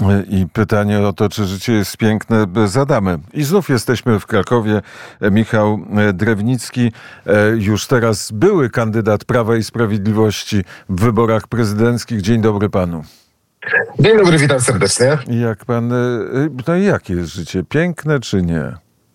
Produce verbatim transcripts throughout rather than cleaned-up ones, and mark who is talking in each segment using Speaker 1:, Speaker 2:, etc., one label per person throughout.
Speaker 1: I pytanie o to, czy życie jest piękne, zadamy. I znów jesteśmy w Krakowie. Michał Drewnicki, już teraz były kandydat Prawa i Sprawiedliwości w wyborach prezydenckich. Dzień dobry panu.
Speaker 2: Dzień dobry, witam serdecznie.
Speaker 1: Jak pan, no i jakie jest życie? Piękne czy nie?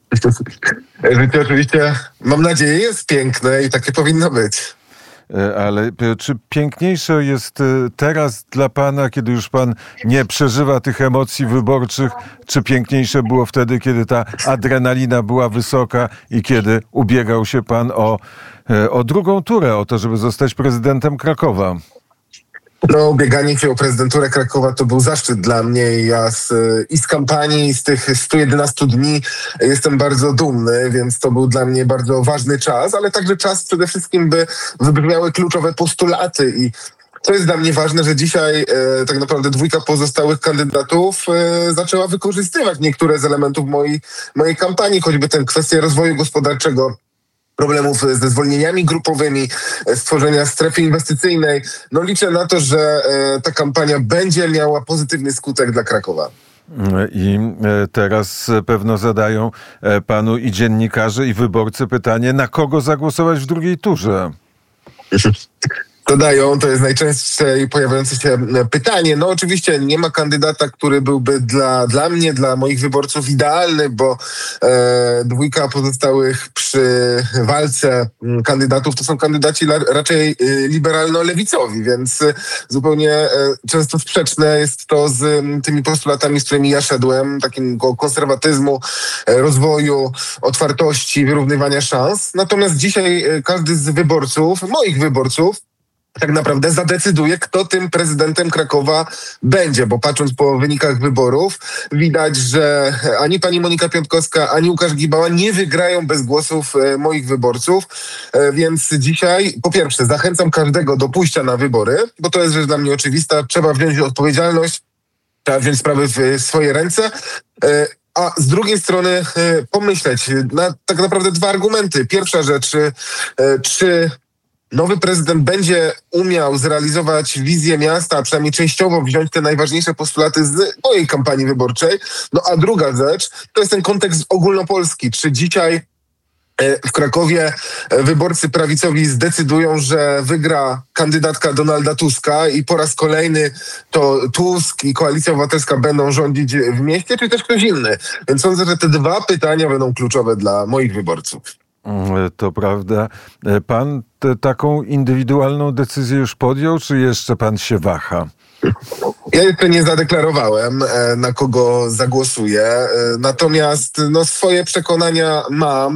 Speaker 2: Życie oczywiście, mam nadzieję, jest piękne i takie powinno być.
Speaker 1: Ale czy piękniejsze jest teraz dla pana, kiedy już pan nie przeżywa tych emocji wyborczych, czy piękniejsze było wtedy, kiedy ta adrenalina była wysoka i kiedy ubiegał się pan o, o drugą turę, o to, żeby zostać prezydentem Krakowa?
Speaker 2: No, ubieganie się o prezydenturę Krakowa to był zaszczyt dla mnie i ja z, i z kampanii, i z tych stu jedenastu dni jestem bardzo dumny, więc to był dla mnie bardzo ważny czas, ale także czas przede wszystkim, by wybrzmiały kluczowe postulaty i to jest dla mnie ważne, że dzisiaj e, tak naprawdę dwójka pozostałych kandydatów e, zaczęła wykorzystywać niektóre z elementów mojej, mojej kampanii, choćby tę kwestię rozwoju gospodarczego, problemów ze zwolnieniami grupowymi, stworzenia strefy inwestycyjnej. No liczę na to, że e, ta kampania będzie miała pozytywny skutek dla Krakowa.
Speaker 1: I teraz pewno zadają panu i dziennikarze, i wyborcy pytanie, na kogo zagłosować w drugiej turze?
Speaker 2: Dodają, to jest najczęściej pojawiające się pytanie. No oczywiście nie ma kandydata, który byłby dla, dla mnie, dla moich wyborców idealny, bo e, dwójka pozostałych przy walce kandydatów to są kandydaci la, raczej liberalno-lewicowi, więc zupełnie e, często sprzeczne jest to z tymi postulatami, z którymi ja szedłem, takiego konserwatyzmu, e, rozwoju, otwartości, wyrównywania szans. Natomiast dzisiaj e, każdy z wyborców, moich wyborców, tak naprawdę zadecyduje, kto tym prezydentem Krakowa będzie, bo patrząc po wynikach wyborów, widać, że ani pani Monika Piontkowska, ani Łukasz Gibała nie wygrają bez głosów e, moich wyborców, e, więc dzisiaj po pierwsze zachęcam każdego do pójścia na wybory, bo to jest rzecz dla mnie oczywista, trzeba wziąć odpowiedzialność, trzeba wziąć sprawy w swoje ręce, e, a z drugiej strony e, pomyśleć na tak naprawdę dwa argumenty. Pierwsza rzecz, e, czy nowy prezydent będzie umiał zrealizować wizję miasta, a przynajmniej częściowo wziąć te najważniejsze postulaty z mojej kampanii wyborczej. No a druga rzecz, to jest ten kontekst ogólnopolski. Czy dzisiaj w Krakowie wyborcy prawicowi zdecydują, że wygra kandydatka Donalda Tuska i po raz kolejny to Tusk i Koalicja Obywatelska będą rządzić w mieście, czy też ktoś inny? Więc sądzę, że te dwa pytania będą kluczowe dla moich wyborców.
Speaker 1: To prawda. Pan te, taką indywidualną decyzję już podjął, czy jeszcze pan się waha?
Speaker 2: Ja jeszcze nie zadeklarowałem, na kogo zagłosuję, natomiast no, swoje przekonania mam,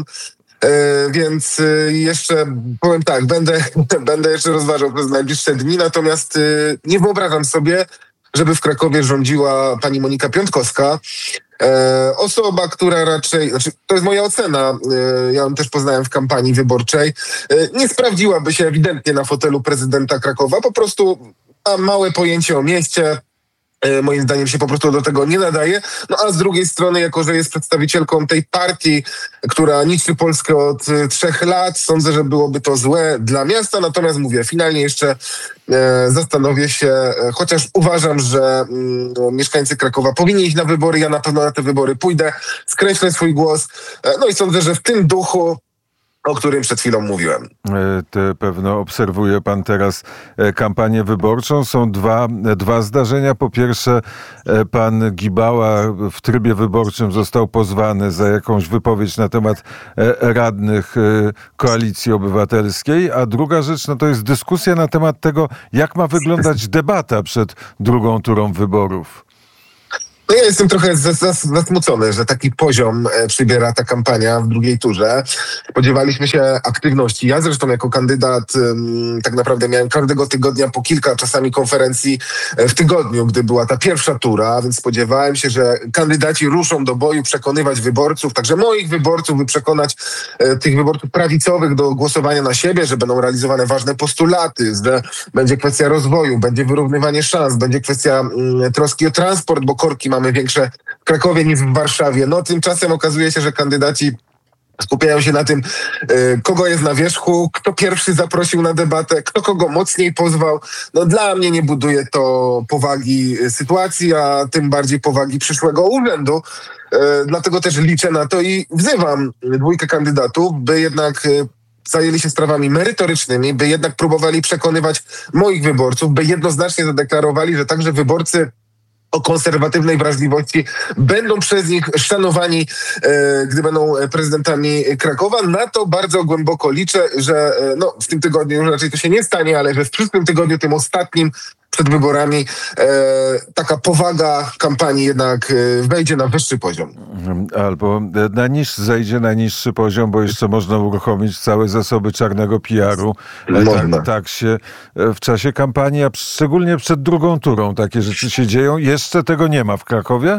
Speaker 2: więc jeszcze powiem tak, będę, będę jeszcze rozważał przez najbliższe dni, natomiast nie wyobrażam sobie, żeby w Krakowie rządziła pani Monika Piontkowska. E, osoba, która raczej, znaczy to jest moja ocena, e, ja ją też poznałem w kampanii wyborczej, e, nie sprawdziłaby się ewidentnie na fotelu prezydenta Krakowa, po prostu ma małe pojęcie o mieście, e, moim zdaniem się po prostu do tego nie nadaje, no a z drugiej strony, jako że jest przedstawicielką tej partii, która niszczy Polskę od e, trzech lat, sądzę, że byłoby to złe dla miasta, natomiast mówię, finalnie jeszcze E, zastanowię się, e, chociaż uważam, że mm, mieszkańcy Krakowa powinni iść na wybory, ja na pewno na te wybory pójdę, skreślę swój głos, e, no i sądzę, że w tym duchu, o którym przed chwilą mówiłem.
Speaker 1: Te pewno obserwuje pan teraz kampanię wyborczą. Są dwa, dwa zdarzenia. Po pierwsze, pan Gibała w trybie wyborczym został pozwany za jakąś wypowiedź na temat radnych Koalicji Obywatelskiej, a druga rzecz, no to jest dyskusja na temat tego, jak ma wyglądać debata przed drugą turą wyborów.
Speaker 2: No ja jestem trochę zasmucony, że taki poziom przybiera ta kampania w drugiej turze. Spodziewaliśmy się aktywności. Ja zresztą jako kandydat tak naprawdę miałem każdego tygodnia po kilka czasami konferencji w tygodniu, gdy była ta pierwsza tura, więc spodziewałem się, że kandydaci ruszą do boju, przekonywać wyborców, także moich wyborców, by przekonać tych wyborców prawicowych do głosowania na siebie, że będą realizowane ważne postulaty, że będzie kwestia rozwoju, będzie wyrównywanie szans, będzie kwestia troski o transport, bo korki mamy większe w Krakowie niż w Warszawie. No tymczasem okazuje się, że kandydaci Skupiają się na tym, kogo jest na wierzchu, kto pierwszy zaprosił na debatę, kto kogo mocniej pozwał. No dla mnie nie buduje to powagi sytuacji, a tym bardziej powagi przyszłego urzędu. Dlatego też liczę na to i wzywam dwójkę kandydatów, by jednak zajęli się sprawami merytorycznymi, by jednak próbowali przekonywać moich wyborców, by jednoznacznie zadeklarowali, że także wyborcy o konserwatywnej wrażliwości będą przez nich szanowani, e, gdy będą prezydentami Krakowa. Na to bardzo głęboko liczę, że e, no, w tym tygodniu już raczej to się nie stanie, ale że w przyszłym tygodniu, tym ostatnim przed wyborami, e, taka powaga kampanii jednak e, wejdzie na wyższy poziom.
Speaker 1: Albo na niż, zejdzie na niższy poziom, bo jeszcze można uruchomić całe zasoby czarnego P R u. Tak, tak się w czasie kampanii, a szczególnie przed drugą turą takie rzeczy się dzieją. Jeszcze tego nie ma w Krakowie?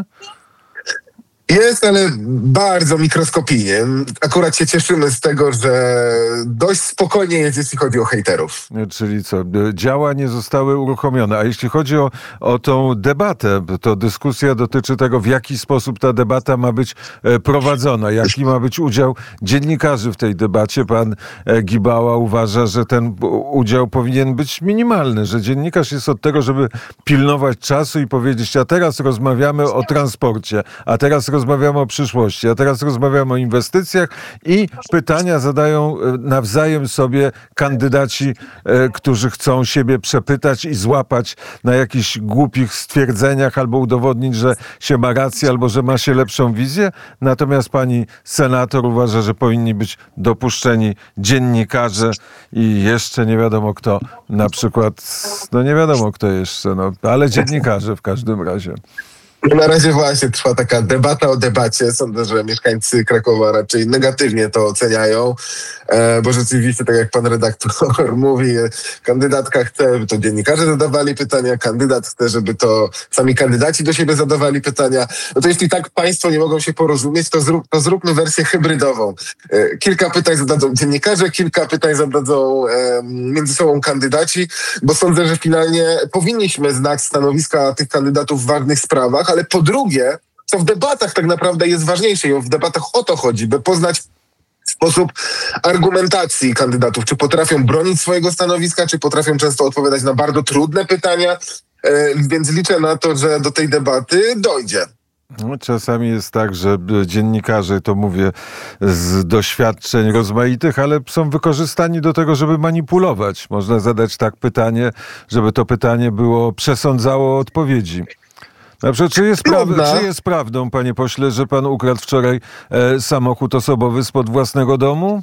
Speaker 2: Jest, ale bardzo mikroskopijnie. Akurat się cieszymy z tego, że dość spokojnie jest, jeśli chodzi o hejterów.
Speaker 1: Czyli co, działa nie zostały uruchomione. A jeśli chodzi o, o tą debatę, to dyskusja dotyczy tego, w jaki sposób ta debata ma być prowadzona, jaki ma być udział dziennikarzy w tej debacie. Pan Gibała uważa, że ten udział powinien być minimalny, że dziennikarz jest od tego, żeby pilnować czasu i powiedzieć, a teraz rozmawiamy o transporcie, a teraz rozmawiamy o przyszłości, a teraz rozmawiamy o inwestycjach i pytania zadają nawzajem sobie kandydaci, e, którzy chcą siebie przepytać i złapać na jakichś głupich stwierdzeniach albo udowodnić, że się ma rację albo że ma się lepszą wizję. Natomiast pani senator uważa, że powinni być dopuszczeni dziennikarze i jeszcze nie wiadomo kto, na przykład, no nie wiadomo kto jeszcze, no, ale dziennikarze w każdym razie.
Speaker 2: Na razie właśnie trwa taka debata o debacie. Sądzę, że mieszkańcy Krakowa raczej negatywnie to oceniają, e, bo rzeczywiście, tak jak pan redaktor mówi, kandydatka chce, żeby to dziennikarze zadawali pytania, kandydat chce, żeby to sami kandydaci do siebie zadawali pytania. No to jeśli tak państwo nie mogą się porozumieć, to, zrób, to zróbmy wersję hybrydową. E, kilka pytań zadadzą dziennikarze, kilka pytań zadadzą e, między sobą kandydaci, bo sądzę, że finalnie powinniśmy znać stanowiska tych kandydatów w ważnych sprawach, ale po drugie, co w debatach tak naprawdę jest ważniejsze i w debatach o to chodzi, by poznać sposób argumentacji kandydatów, czy potrafią bronić swojego stanowiska, czy potrafią często odpowiadać na bardzo trudne pytania, e, więc liczę na to, że do tej debaty dojdzie.
Speaker 1: No, czasami jest tak, że dziennikarze, to mówię z doświadczeń rozmaitych, ale są wykorzystani do tego, żeby manipulować. Można zadać tak pytanie, żeby to pytanie było przesądzało odpowiedzi. Na przykład, czy jest, praw- czy jest prawdą, panie pośle, że pan ukradł wczoraj e, samochód osobowy spod własnego domu?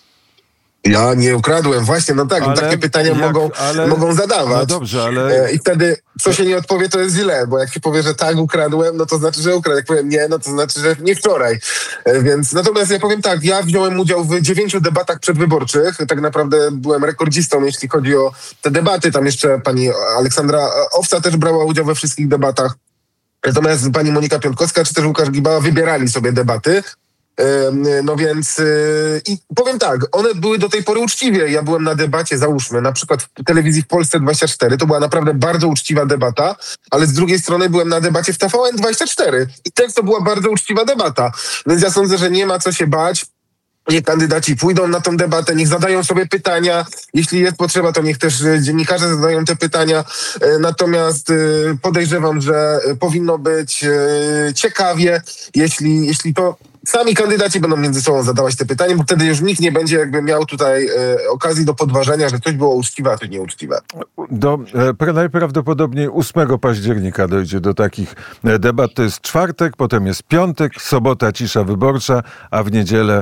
Speaker 2: Ja nie ukradłem, właśnie, no tak, ale takie pytania jak, mogą, ale, mogą zadawać.
Speaker 1: No dobrze, ale...
Speaker 2: I wtedy, co się nie odpowie, to jest źle, bo jak się powie, że tak, ukradłem, no to znaczy, że ukradł. Jak powiem nie, no to znaczy, że nie wczoraj. Więc natomiast ja powiem tak, ja wziąłem udział w dziewięciu debatach przedwyborczych. Tak naprawdę byłem rekordzistą, jeśli chodzi o te debaty. Tam jeszcze pani Aleksandra Owca też brała udział we wszystkich debatach. Natomiast pani Monika Piątkowska czy też Łukasz Gibała wybierali sobie debaty. No więc i powiem tak, one były do tej pory uczciwie. Ja byłem na debacie, załóżmy, na przykład w telewizji w Polsce dwadzieścia cztery. To była naprawdę bardzo uczciwa debata, ale z drugiej strony byłem na debacie w T V N dwadzieścia cztery. I też to była bardzo uczciwa debata. Więc ja sądzę, że nie ma co się bać. Niech kandydaci pójdą na tą debatę, niech zadają sobie pytania. Jeśli jest potrzeba, to niech też dziennikarze zadają te pytania. Natomiast podejrzewam, że powinno być ciekawie, jeśli, jeśli to sami kandydaci będą między sobą zadawać te pytania, bo wtedy już nikt nie będzie jakby miał tutaj e, okazji do podważenia, że coś było uczciwe, a coś nieuczciwe.
Speaker 1: Do, e, najprawdopodobniej ósmego października dojdzie do takich debat. To jest czwartek, potem jest piątek, sobota cisza wyborcza, a w niedzielę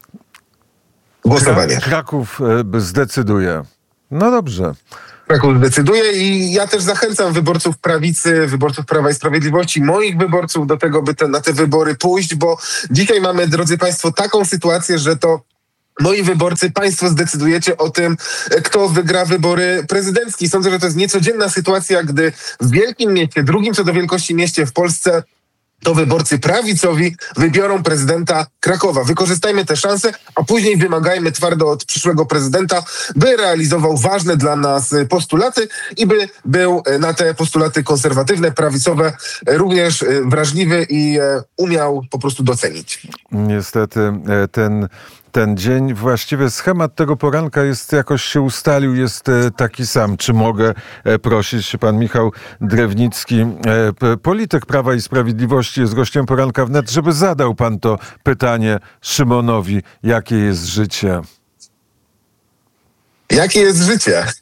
Speaker 2: głosowanie.
Speaker 1: Krak- Kraków e, zdecyduje. No dobrze.
Speaker 2: Kraków zdecyduje i ja też zachęcam wyborców prawicy, wyborców Prawa i Sprawiedliwości, moich wyborców do tego, by te, na te wybory pójść, bo dzisiaj mamy, drodzy państwo, taką sytuację, że to moi wyborcy, państwo zdecydujecie o tym, kto wygra wybory prezydenckie. Sądzę, że to jest niecodzienna sytuacja, gdy w wielkim mieście, drugim co do wielkości mieście w Polsce, to wyborcy prawicowi wybiorą prezydenta Krakowa. Wykorzystajmy tę szansę, a później wymagajmy twardo od przyszłego prezydenta, by realizował ważne dla nas postulaty i by był na te postulaty konserwatywne, prawicowe również wrażliwy i umiał po prostu docenić.
Speaker 1: Niestety ten... Ten dzień, właściwie schemat tego poranka jest jakoś się ustalił, jest taki sam. Czy mogę prosić, pan Michał Drewnicki, polityk Prawa i Sprawiedliwości, jest gościem poranka wnet, żeby zadał pan to pytanie Szymonowi, jakie jest życie?
Speaker 2: Jakie jest życie?